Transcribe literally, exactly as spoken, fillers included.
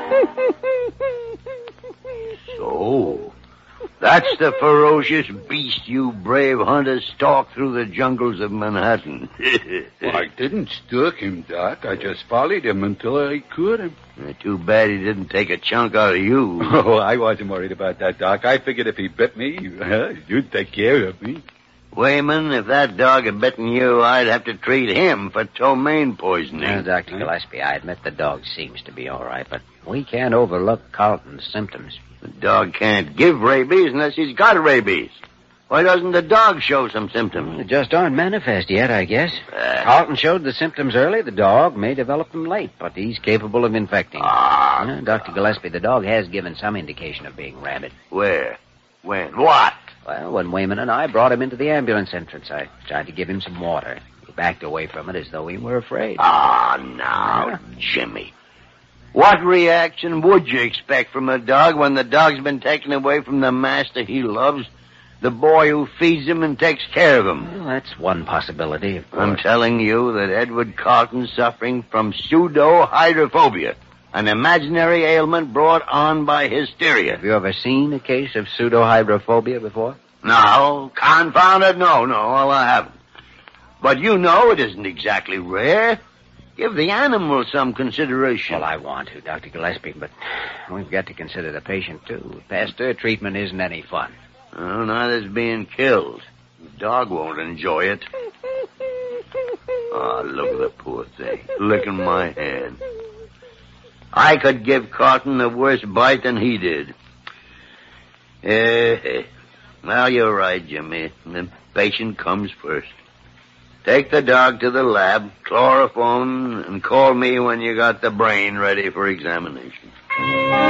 So, that's the ferocious beast you brave hunters stalked through the jungles of Manhattan. Well, I didn't stalk him, Doc. I just followed him until I caught him. Too bad he didn't take a chunk out of you. Oh, I wasn't worried about that, Doc. I figured if he bit me, you'd take care of me. Wayman, if that dog had bitten you, I'd have to treat him for ptomaine poisoning. Now, Doctor Gillespie, I admit the dog seems to be all right, but we can't overlook Carlton's symptoms. The dog can't give rabies unless he's got rabies. Why doesn't the dog show some symptoms? They just aren't manifest yet, I guess. Uh, Carlton showed the symptoms early. The dog may develop them late, but he's capable of infecting. Ah, Uh, Doctor Gillespie, the dog has given some indication of being rabid. Where? When? What? Well, when Wayman and I brought him into the ambulance entrance, I tried to give him some water. He backed away from it as though he were afraid. Ah, now, Jimmy. What reaction would you expect from a dog when the dog's been taken away from the master he loves, the boy who feeds him and takes care of him? Well, that's one possibility, of course. I'm telling you that Edward Carlton's suffering from pseudo-hydrophobia, an imaginary ailment brought on by hysteria. Have you ever seen a case of pseudo-hydrophobia before? No, confound it, no, no, well, I haven't. But you know it isn't exactly rare. Give the animal some consideration. Well, I want to, Doctor Gillespie, but we've got to consider the patient, too. Pasteur treatment isn't any fun. Oh, neither's being killed. The dog won't enjoy it. Oh, look at the poor thing, licking my hand. I could give Carlton a worse bite than he did. Eh, well, you're right, Jimmy. The patient comes first. Take the dog to the lab, chloroform, and call me when you got the brain ready for examination.